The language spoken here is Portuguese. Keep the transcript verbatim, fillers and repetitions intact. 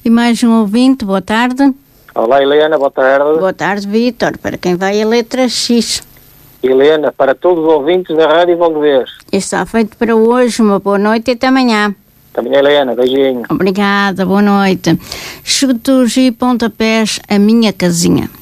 E mais um ouvinte, boa tarde. Olá, Helena, boa tarde. Boa tarde, Vítor. Para quem vai a letra X. Helena, para todos os ouvintes da Rádio Valdevez. Está feito para hoje. Uma boa noite e até amanhã. Até amanhã, Helena. Beijinho. Obrigada, boa noite. Chutos e pontapés, a minha casinha.